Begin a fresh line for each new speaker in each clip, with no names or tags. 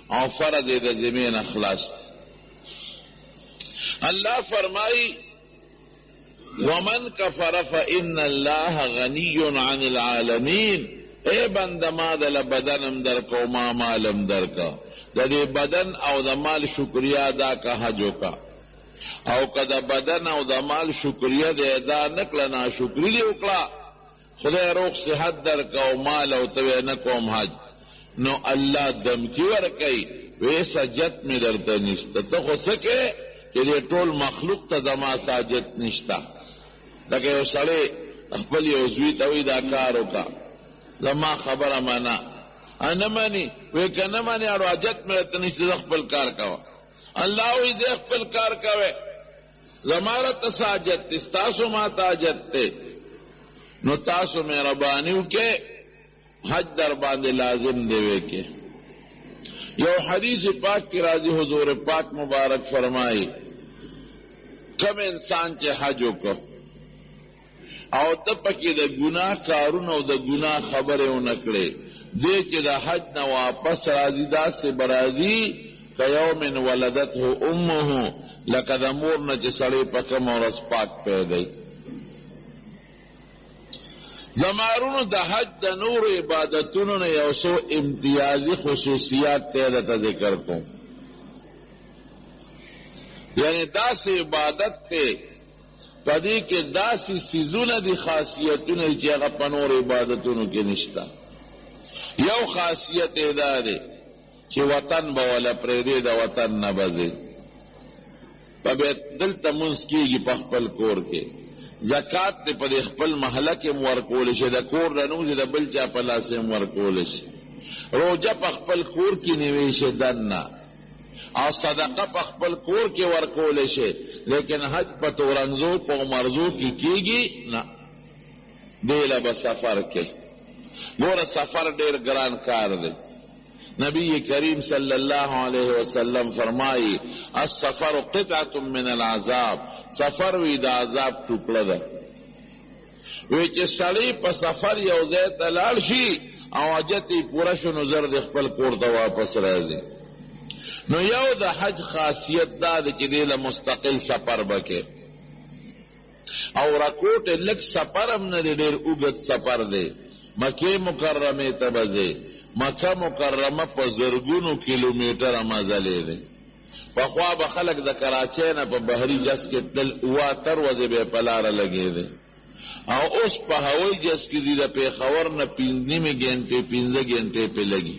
او فرد د ذمین اخلاص دی. اللہ فرمائی ومن کفر فإن اللہ غنی عن العالمین، اے بندہ ما دل بدنم درکو ما مالم درکا، دا دی بدن او دا مال شکریہ ادا کا حجو کا، او که دا بدن او دا مال شکریہ دے ادا نکلنا شکری دی اکلا خدای روغ صحت درکا او مال او توی نکوم حج، نو اللہ دمکی ورکی ویسا جت می درتا نشتا، تو خود سکے کہ دی طول مخلوق تا دما ساجت نشتا. لکه یو سړی خپل یو زوی ته وایي دا کار وکړه، زما خبره منه، نه مني، وایي که نه منې اړو حاجت مې راته نشته، زه خپل کار کوه. الله وایي دی خپل کار کوئ، زما راته څه حاجت دی، ستاسو ما ته حاجت دی. نو تاسو مهرباني وکړئ، حج در باندې لازم دی وکړئ. یو حدیث پاک کی راضی حضور پاک مبارک فرمائی کم انسان چه حج وکړ او د پکې د ګناه کارونه او د ګناه خبره ونه کړې، دې چې د حج نه واپس راځي داسې به راځي که یوم ولدته امه، لکه د مور نه چې سړی په کومه ورځ پاک پیدا. زمارونو د حج د نور عبادتونو نه یو څو امتیازي خصوصیات ته درته ذکر کوم. یعنی داسې عبادت ته پدې کې داسې څیزونه دي خاصیتونه چې هغه په نور عبادتونو کې نشته. یو خاصیت یې دا دی چې وطن به وله پرېږدي، د وطن نه به ځې، په دلته مونځ کېږي په خپل کور کې، زکات دې په دې خپل محله کې هم ورکولی شي، د کور نه نوځي د بل چا په لاس هم ورکولی شي، روژه په خپل کور کې نیوی شي دننه، او صدقه په خپل کور کې ورکولی شي، لیکن حج په تورنځو په مرزو کې کېږي نه، دې له به سفر کې. ګوره سفر ډېر ګران کار دی. نبی کریم صلی اللہ علیہ وسلم فرمائی السفر قطعة من العذاب، سفر وی دا عذاب ټوکړه ده. وی چې سړی په سفر یو ځای ته لاړ شي او حاجت یې پوره شو نو زر د خپل کور ته واپس راځي. نو یو د حج خاصیت دا ده چې دې له مستقل سفر بکې، او راکوټ لږ سفر هم نه دی، ډېر اوږد سفر دی. مکې مکرمې ته به ځې، مکه مکرمه په زرګونو کیلومیټره مزلې دی. پخوا به خلک د کراچۍ نه په بحري جز کې تل 78 ورځې به یې په لاره لګېدی، او اوس په هوایي جز کې دي د پېښور نه 5 ګنټې 15 ګنټې پې لګي.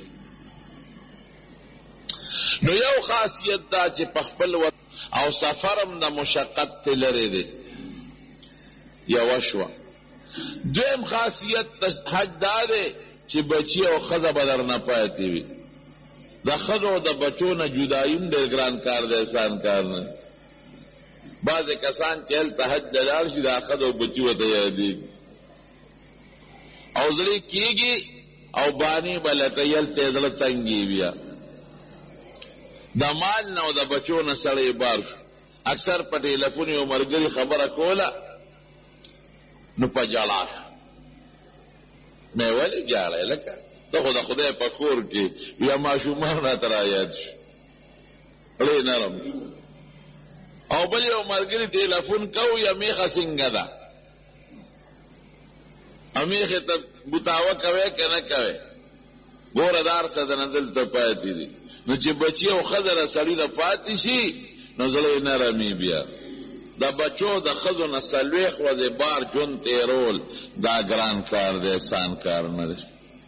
نو یو خاصیت دا چې په خپل او سفر هم د مشقت ته لرې دی، یوه شوه. دویم خاصیت حج دا دی چې بچی او ښځه به درنه پاتې وي. د ښځو او د بچو نه جدایي هم ډېر ګران کار دی، اسان کار نه. بعضې کسان چې هلته حج ته لاړ شي دا ښځه او بچي ورته یادېږي او زړه کېږي او بانې به لټوي، هلته یې زړه تنګي بیا. د مال نه او د بچو نه سړی بار شو. اکثر په ټیلیفون یو ملګري خبره کوله نو په ژړا شو. مې ولې جاړی لکه ته خو د خدای په کور کې یا ماشومان راته رایاد شو، خولې نرم شو. او بل یو ملګري ټیلیفون کوو یا میخه څنګه ده، او میخې ته بوتاوه کوې که نه کوې، ګوره دا هر څه دنه دلته پاتې دي. نو چې بچي او ښځه له سړي نه پاتې شي نو زړه یې نرمي بیا. د بچو د ښځو نه 40 ورځې بار ژوند تېرول دا ګران کار دی، اسان کار نه دی.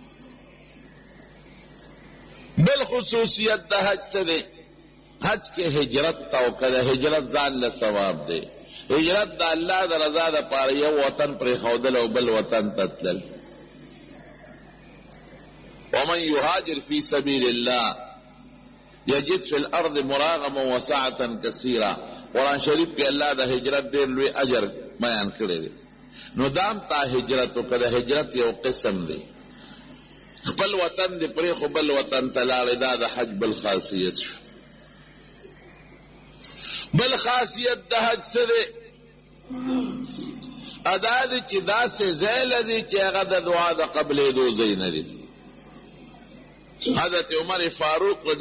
بل خصوصیت د حج څه دی؟ حج کې هجرت ته وکړه، هجرت ځان له ثواب دی. هجرت د الله د رضا دپاره یو وطن پرېښودل او بل وطن ته تلل. ومن یهاجر فی سبیل الله یجد فی الارض مراغما وسعة کثیرا. قرآن شریف کې الله د هجرت ډېر لوی اجر بیان کړی دی. نو دام تا هجرت وکړه. د هجرت یو قسم دی، خپل وطن دې پرېښو بل وطن ته لاړې، دا د حج بل خاصیت شو. بل خاصیت د حج څه دی؟ ادا دی چې داسې ځای لري چې هغه د دعا د قبلېدو ځای نه دی. حضرت عمر فاروق رضی